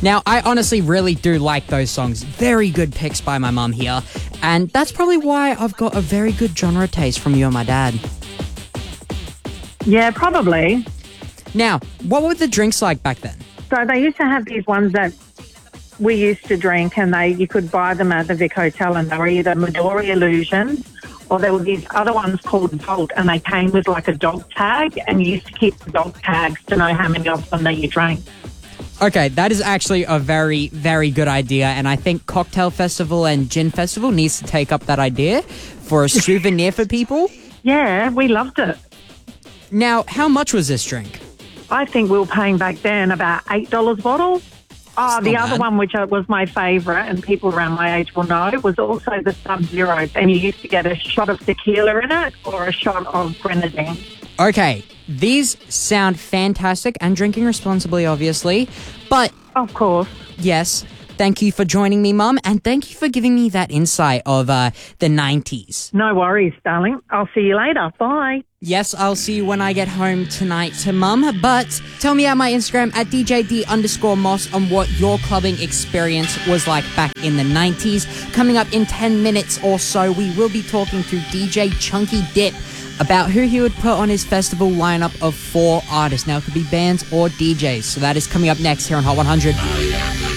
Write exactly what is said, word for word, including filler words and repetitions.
Now, I honestly really do like those songs. Very good picks by my mum here. And that's probably why I've got a very good genre taste from you and my dad. Yeah, probably. Now, what were the drinks like back then? So they used to have these ones that we used to drink, and they you could buy them at the Vic Hotel, and they were either Midori Illusions, or there were these other ones called Volt, and they came with like a dog tag, and you used to keep the dog tags to know how many of them that you drank. Okay, that is actually a very, very good idea, and I think Cocktail Festival and Gin Festival needs to take up that idea for a souvenir for people. Yeah, we loved it. Now, how much was this drink? I think we were paying back then about eight dollars a bottle. Oh, That's the not other bad. one, which was my favourite, and people around my age will know, was also the Sub-Zero, and you used to get a shot of tequila in it or a shot of grenadine. Okay, these sound fantastic and drinking responsibly, obviously. But, Of course. yes, thank you for joining me, Mum, and thank you for giving me that insight of uh, the nineties. No worries, darling. I'll see you later. Bye. Yes, I'll see you when I get home tonight to Mum, but tell me at my Instagram at D J D underscore Moss on what your clubbing experience was like back in the nineties. Coming up in ten minutes or so, we will be talking to D J Chunky Dip about who he would put on his festival lineup of four artists. Now, it could be bands or D Js, so that is coming up next here on Hot one hundred.